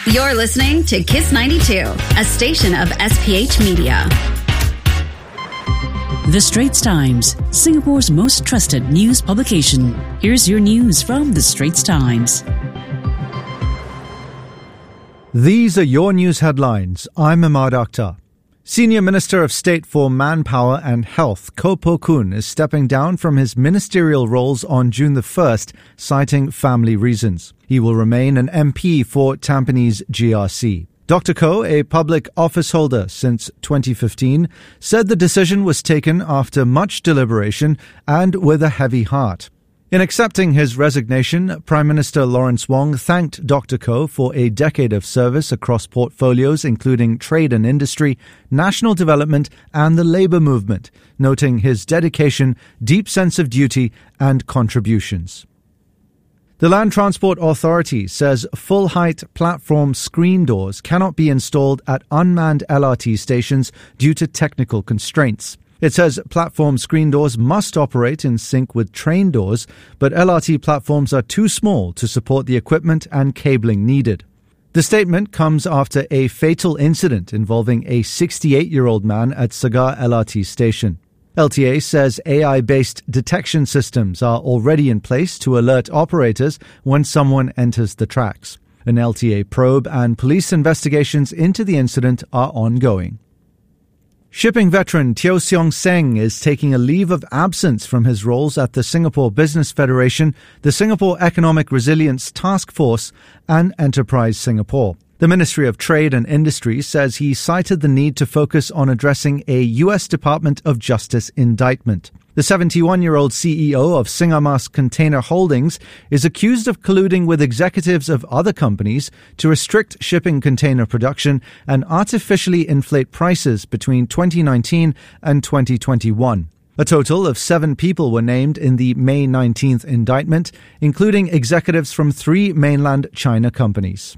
You're listening to Kiss 92, a station of SPH Media. The Straits Times, Singapore's most trusted news publication. Here's your news from The Straits Times. These are your news headlines. I'm Ahmad Akhtar. Senior Minister of State for Manpower and Health, Koh Poh Koon, is stepping down from his ministerial roles on June the 1st, citing family reasons. He will remain an MP for Tampines GRC. Dr. Koh, a public office holder since 2015, said the decision was taken after much deliberation and with a heavy heart. In accepting his resignation, Prime Minister Lawrence Wong thanked Dr. Koh for a decade of service across portfolios including trade and industry, national development and the labour movement, noting his dedication, deep sense of duty and contributions. The Land Transport Authority says full-height platform screen doors cannot be installed at unmanned LRT stations due to technical constraints. It says platform screen doors must operate in sync with train doors, but LRT platforms are too small to support the equipment and cabling needed. The statement comes after a fatal incident involving a 68-year-old man at Sagar LRT station. LTA says AI-based detection systems are already in place to alert operators when someone enters the tracks. An LTA probe and police investigations into the incident are ongoing. Shipping veteran Teo Seong Seng is taking a leave of absence from his roles at the Singapore Business Federation, the Singapore Economic Resilience Task Force, and Enterprise Singapore. The Ministry of Trade and Industry says he cited the need to focus on addressing a U.S. Department of Justice indictment. The 71-year-old CEO of Singamas Container Holdings is accused of colluding with executives of other companies to restrict shipping container production and artificially inflate prices between 2019 and 2021. A total of 7 people were named in the May 19th indictment, including executives from 3 mainland China companies.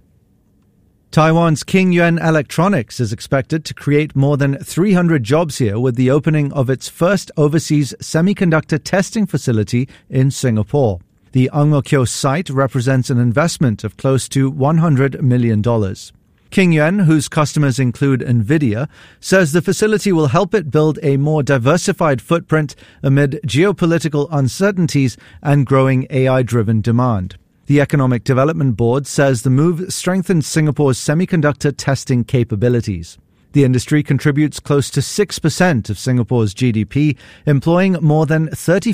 Taiwan's King Yuan Electronics is expected to create more than 300 jobs here with the opening of its first overseas semiconductor testing facility in Singapore. The Ang Mo Kio site represents an investment of close to $100 million. King Yuan, whose customers include Nvidia, says the facility will help it build a more diversified footprint amid geopolitical uncertainties and growing AI-driven demand. The Economic Development Board says the move strengthens Singapore's semiconductor testing capabilities. The industry contributes close to 6% of Singapore's GDP, employing more than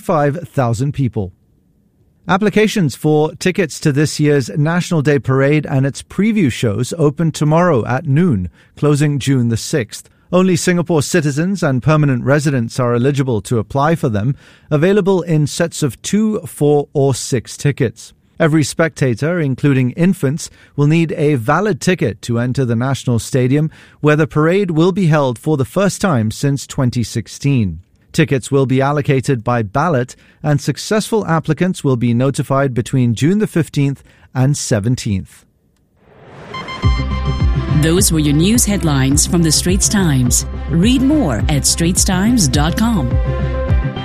35,000 people. Applications for tickets to this year's National Day Parade and its preview shows open tomorrow at noon, closing June the 6th. Only Singapore citizens and permanent residents are eligible to apply for them, available in sets of 2, 4 or 6 tickets. Every spectator, including infants, will need a valid ticket to enter the National Stadium, where the parade will be held for the first time since 2016. Tickets will be allocated by ballot, and successful applicants will be notified between June the 15th and 17th. Those were your news headlines from The Straits Times. Read more at straitstimes.com.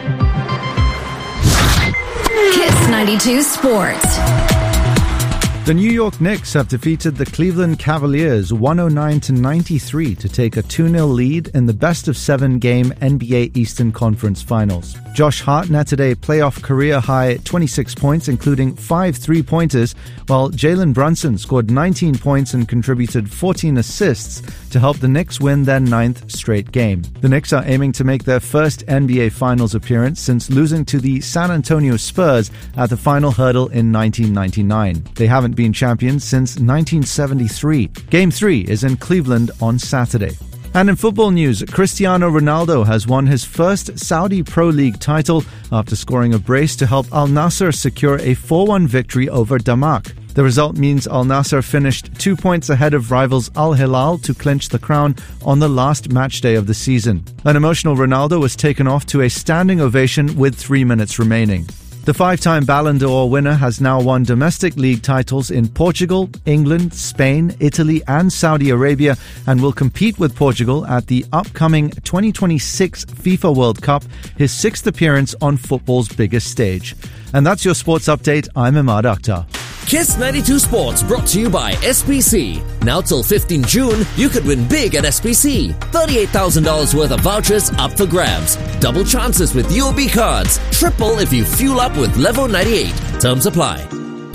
Kiss 92 Sports. The New York Knicks have defeated the Cleveland Cavaliers 109-93 to take a 2-0 lead in the best-of-7 game NBA Eastern Conference Finals. Josh Hart netted a playoff career-high 26 points, including 5 3-pointers, while Jalen Brunson scored 19 points and contributed 14 assists to help the Knicks win their 9th straight game. The Knicks are aiming to make their first NBA Finals appearance since losing to the San Antonio Spurs at the final hurdle in 1999. They haven't been champions since 1973. Game 3 is in Cleveland on Saturday. And in football news, Cristiano Ronaldo has won his first Saudi Pro League title after scoring a brace to help Al Nassr secure a 4-1 victory over Damak. The result means Al Nassr finished 2 points ahead of rivals Al Hilal to clinch the crown on the last match day of the season. An emotional Ronaldo was taken off to a standing ovation with 3 minutes remaining. The 5-time Ballon d'Or winner has now won domestic league titles in Portugal, England, Spain, Italy and Saudi Arabia, and will compete with Portugal at the upcoming 2026 FIFA World Cup, his 6th appearance on football's biggest stage. And that's your sports update. I'm Ahmad Akhtar. Kiss 92 Sports brought to you by SPC. Now till 15 June, you could win big at SPC. $38,000 worth of vouchers up for grabs. Double chances with UOB cards. Triple if you fuel up with Level 98. Terms apply.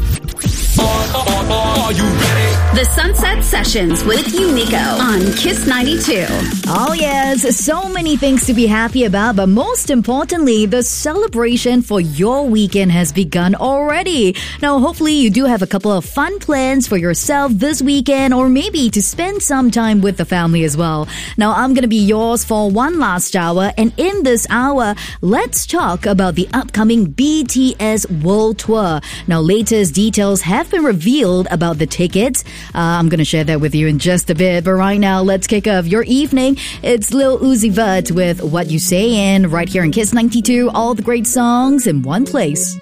Are you ready? The Sunset Sessions with Unico on Kiss 92. Oh yes, so many things to be happy about, but most importantly, the celebration for your weekend has begun already. Now, hopefully you do have a couple of fun plans for yourself this weekend, or maybe to spend some time with the family as well. Now, I'm going to be yours for one last hour, and in this hour, let's talk about the upcoming BTS World Tour. Now, latest details have been revealed about the tickets. I'm going to share that with you in just a bit. But right now, let's kick off your evening. It's Lil Uzi Vert with What You Sayin' right here in Kiss 92. All the great songs in one place.